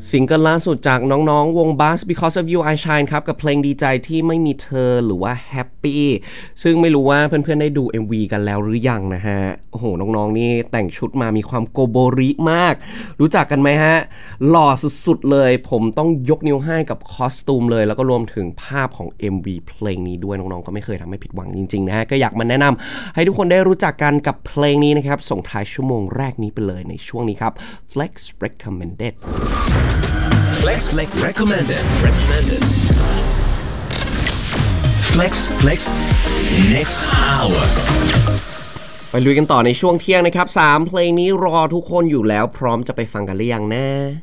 ซิงเกิลล่าสุดจากน้องๆวง Buzz Because of You I Shine ครับกับเพลงดีใจที่ไม่มีเธอหรือว่า Happy ซึ่งไม่รู้ว่าเพื่อนๆได้ดู MV กันแล้วหรือยังนะฮะโอ้โหน้องๆนี่แต่งชุดมามีความโกโบริมากรู้จักกันไหมฮะหล่อสุดๆเลยผมต้องยกนิ้วให้กับคอสตูมเลยแล้วก็รวมถึงภาพของ MV เพลงนี้ด้วยน้องๆก็ไม่เคยทำให้ผิดหวังจริงๆนะฮะก็อยากมาแนะนำให้ทุกคนได้รู้จักกันกับเพลงนี้นะครับส่งท้ายชั่วโมงแรกนี้ไปเลยในช่วงนี้ครับ Flex Recommended Flex recommended. Flex next hour. ไปลุยกันต่อในช่วงเที่ยงนะครับ3เพลงนี้รอทุกคนอยู่แล้วพร้อมจะไปฟังกันหรือยังนะ